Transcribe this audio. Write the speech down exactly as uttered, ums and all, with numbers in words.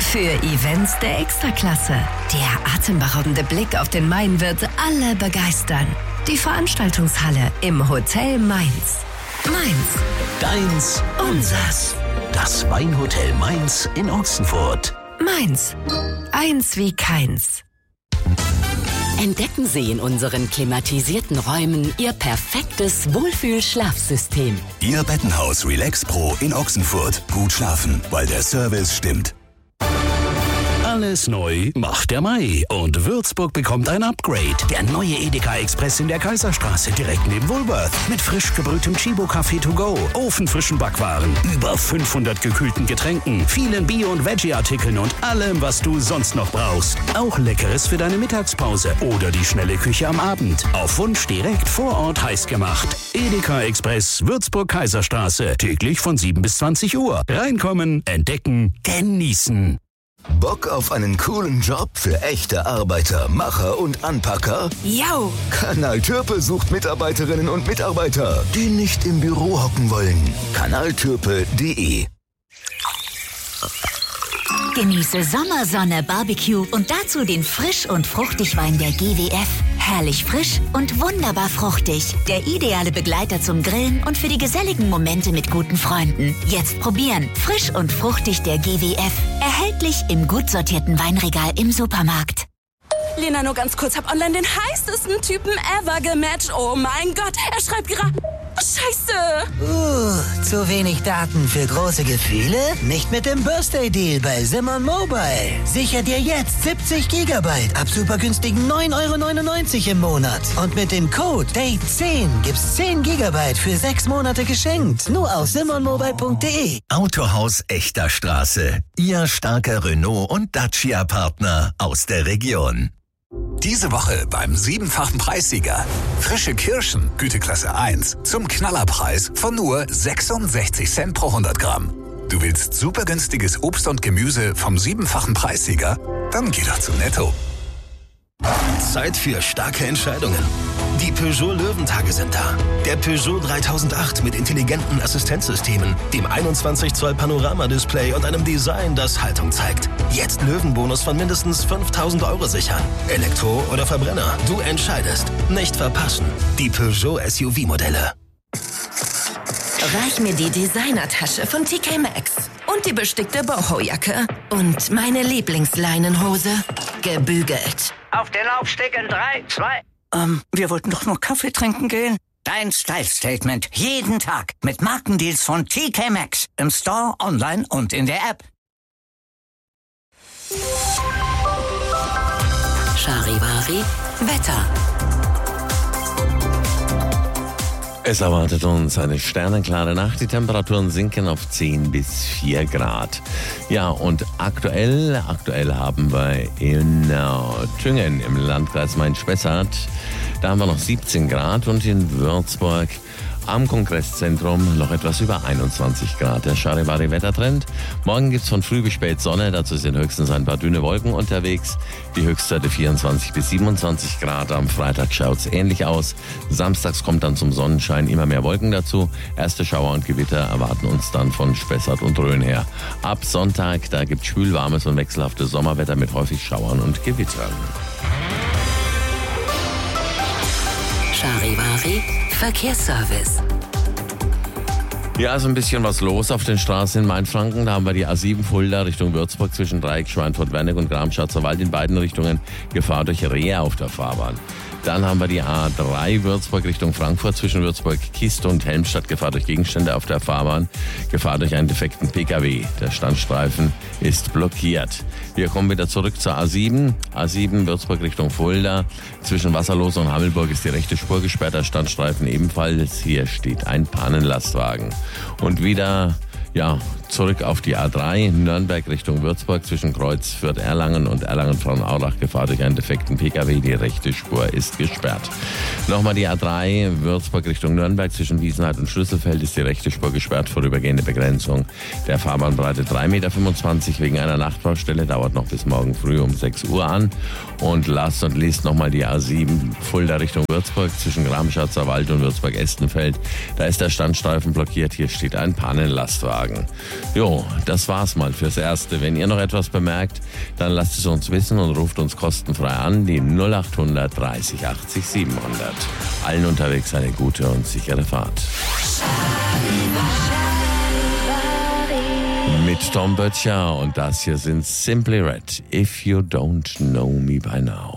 Für Events der Extraklasse. Der atemberaubende Blick auf den Main wird alle begeistern. Die Veranstaltungshalle im Hotel Mainz. Mainz. Deins, unsers. Das Weinhotel Mainz in Ochsenfurt. Mainz. Eins wie keins. Entdecken Sie in unseren klimatisierten Räumen Ihr perfektes Wohlfühl-Schlafsystem. Ihr Bettenhaus Relax Pro in Ochsenfurt. Gut schlafen, weil der Service stimmt. Alles neu macht der Mai und Würzburg bekommt ein Upgrade. Der neue Edeka Express in der Kaiserstraße direkt neben Woolworth mit frisch gebrühtem Chibo-Kaffee to go, ofenfrischen Backwaren, über fünfhundert gekühlten Getränken, vielen Bio- und Veggie-Artikeln und allem, was du sonst noch brauchst. Auch Leckeres für deine Mittagspause oder die schnelle Küche am Abend. Auf Wunsch direkt vor Ort heiß gemacht. Edeka Express Würzburg Kaiserstraße. Täglich von sieben bis zwanzig Uhr. Reinkommen, entdecken, genießen. Bock auf einen coolen Job für echte Arbeiter, Macher und Anpacker? Yo! Kanal Türpe sucht Mitarbeiterinnen und Mitarbeiter, die nicht im Büro hocken wollen. kanaltürpe punkt de. Genieße Sommersonne Barbecue und dazu den Frisch- und Fruchtigwein der G W F. Herrlich frisch und wunderbar fruchtig. Der ideale Begleiter zum Grillen und für die geselligen Momente mit guten Freunden. Jetzt probieren. Frisch und fruchtig der G W F. Erhältlich im gut sortierten Weinregal im Supermarkt. Lena, nur ganz kurz, hab online den heißesten Typen ever gematcht. Oh mein Gott, er schreibt gerade... Oh, Scheiße! Uh, zu wenig Daten für große Gefühle? Nicht mit dem Birthday-Deal bei Simon Mobile. Sicher dir jetzt siebzig Gigabyte ab super günstigen neun Euro neunundneunzig im Monat. Und mit dem Code Date zehn gibt's zehn Gigabyte für sechs Monate geschenkt. Nur auf simon mobile punkt de. Autohaus Echter Straße. Ihr starker Renault- und Dacia-Partner aus der Region. Diese Woche beim siebenfachen Preissieger. Frische Kirschen, Güteklasse eins, zum Knallerpreis von nur sechsundsechzig Cent pro hundert Gramm. Du willst super günstiges Obst und Gemüse vom siebenfachen Preissieger? Dann geh doch zu Netto. Zeit für starke Entscheidungen. Die Peugeot Löwentage sind da. Der Peugeot dreitausendacht mit intelligenten Assistenzsystemen, dem einundzwanzig Zoll Panoramadisplay und einem Design, das Haltung zeigt. Jetzt Löwenbonus von mindestens fünftausend Euro sichern. Elektro oder Verbrenner, du entscheidest. Nicht verpassen. Die Peugeot S U V-Modelle. Reich mir die Designertasche von T K Maxx und die bestickte Boho-Jacke und meine Lieblingsleinenhose, gebügelt. Auf den Laufsteg in drei, zwei... Ähm, wir wollten doch noch Kaffee trinken gehen. Dein Style-Statement. Jeden Tag. Mit Markendeals von T K Maxx. Im Store, online und in der App. Charivari Wetter. Es erwartet uns eine sternenklare Nacht. Die Temperaturen sinken auf zehn bis vier Grad. Ja, und aktuell, aktuell haben wir in äh, Thüngen im Landkreis Main-Spessart, da haben wir noch siebzehn Grad und in Würzburg am Kongresszentrum noch etwas über einundzwanzig Grad. Der Charivari-Wettertrend. Morgen gibt's von früh bis spät Sonne, dazu sind höchstens ein paar dünne Wolken unterwegs. Die Höchstwerte vierundzwanzig bis siebenundzwanzig Grad. Am Freitag schaut's ähnlich aus. Samstags kommt dann zum Sonnenschein immer mehr Wolken dazu. Erste Schauer und Gewitter erwarten uns dann von Spessart und Rhön her. Ab Sonntag, da gibt's schwülwarmes und wechselhaftes Sommerwetter mit häufig Schauern und Gewittern. Charivari Verkehrsservice. Ja, ist ein bisschen was los auf den Straßen in Mainfranken. Da haben wir die A sieben Fulda Richtung Würzburg zwischen Dreieck, Schweinfurt-Wernig und Gramschatzer Wald in beiden Richtungen. Gefahr durch Rehe auf der Fahrbahn. Dann haben wir die A drei Würzburg Richtung Frankfurt zwischen Würzburg-Kiste und Helmstadt. Gefahr durch Gegenstände auf der Fahrbahn. Gefahr durch einen defekten P K W. Der Standstreifen ist blockiert. Wir kommen wieder zurück zur A sieben. A sieben Würzburg Richtung Fulda. Zwischen Wasserlos und Hammelburg ist die rechte Spur gesperrt. Der Standstreifen ebenfalls. Hier steht ein Pannenlastwagen. Und wieder... Ja, zurück auf die A drei, Nürnberg Richtung Würzburg zwischen Kreuz Fürth-Erlangen und Erlangen-Frauenaurach. Gefahr durch einen defekten P K W, die rechte Spur ist gesperrt. Nochmal die A drei, Würzburg Richtung Nürnberg zwischen Wiesenheit und Schlüsselfeld ist die rechte Spur gesperrt, vorübergehende Begrenzung. Der Fahrbahnbreite drei Komma fünfundzwanzig Meter wegen einer Nachtbaustelle, dauert noch bis morgen früh um sechs Uhr an. Und last und least nochmal die A sieben, Fulda Richtung Würzburg zwischen Gramschatzer Wald und Würzburg-Estenfeld. Da ist der Standstreifen blockiert, hier steht ein Pannenlastwagen. Jo, das war's mal fürs Erste. Wenn ihr noch etwas bemerkt, dann lasst es uns wissen und ruft uns kostenfrei an, die null acht hundert dreißig achtzig siebenhundert. Allen unterwegs eine gute und sichere Fahrt. Mit Tom Böttcher und das hier sind Simply Red, If You Don't Know Me By Now.